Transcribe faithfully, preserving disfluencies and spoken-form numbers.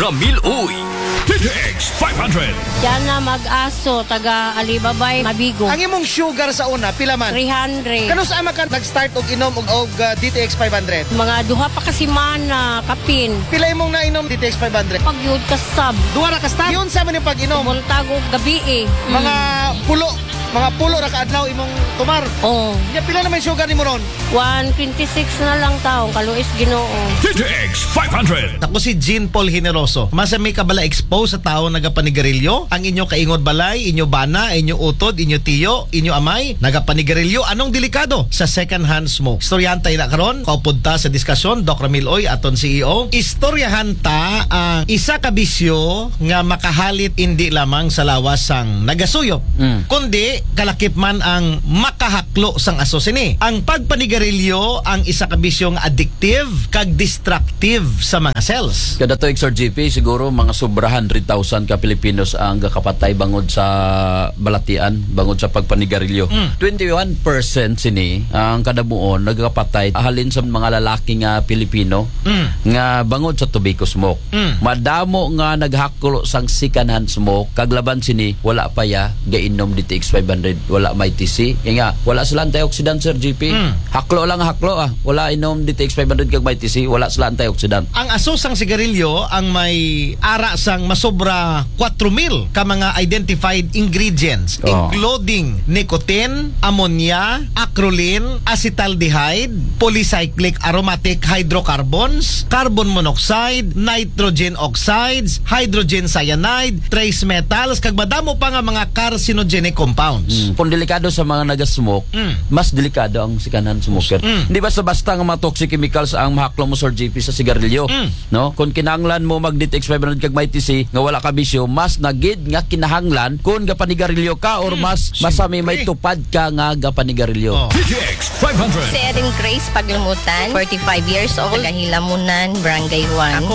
Ramil Uy. T T X five hundred. Diyan na mag-aso, taga Alibabay, Mabigo. Ang imong sugar sa una, pila man? three hundred. Kano sa ama ka nag-start og inom og, og uh, D T X five hundred? Mga duha pa kasi mana, kapin. Pila imong nainom D T X five hundred? Pag yun ka sab. Duha ra ka stop. Yun sa man yung pag-inom. Multago gabi eh. Mga pulo, mga pulo ra ka adlaw imong tumar. Oh. Ya pila naman yung sugar nimo ron? one twenty-six na lang taong, kaluis Ginoo. T T X five hundred. Ako si Jean Paul Generoso. Masa may kabala expose sa tao nagapanigarilyo? Ang inyo kaingod balay, inyo bana, inyo utod, inyo tiyo, inyo amay, nagapanigarilyo. Anong delikado sa second hand smoke? Istoryahantay na karon, kaupod ta sa diskasyon, Doc Ramil Oy, aton C E O. Istoryahan ta ang isa ka bisyo nga makahalit hindi lamang sa lawas sang nagasuyo, mm. kundi kalakip man ang makahaklo sang aso sini. Ang pagpanigarilyo ang isa ka bisyo nga addictive kag destructive sa mga cells. Kada to Sir G P, siguro mga sobra one hundred thousand ka Pilipinos ang gakapatay bangod sa balatian, bangod sa pagpanigarilyo. Mm. twenty-one percent sini ang kadabuon nagkapatay halin sa mga lalaki nga Pilipino mm. nga bangod sa tobacco smoke. Mm. Madamo nga naghaklo sang second hand smoke, kaglaban sini wala pa ya gainom D T X five hundred, wala may T C. E nga, wala sila antioxidant Sir G P. Mm. Haklo lang haklo ah. Wala inom D T X five hundred kag may T C, wala sila antioxidant. Ang aso sang sigarilyo ang may ara sang masobra four mil ka mga identified ingredients, oh. including nicotine, ammonia, acrolein, acetaldehyde, polycyclic aromatic hydrocarbons, carbon monoxide, nitrogen oxides, hydrogen cyanide, trace metals, kag madamo pa nga mga carcinogenic compounds. Mm. Kung delikado sa mga nagasmoke, mm. mas delikado ang sikanan smoker. Mm. Hindi basta-basta nga mga toxic chemicals ang mahaklo mo Sir G P sa sigarilyo. Mm. No? Kung kinahanglan mo mag D T X five hundred kag may T C nga wala ka bisyo, mas nagid nga kinahanglan kung gapanigarilyo ka or mas masami may tupad ka nga gapanigarilyo. Oh. T T X five hundred. Si Erin Grace Paglumutan, forty-five years old, taga Hilamunan, Barangay one.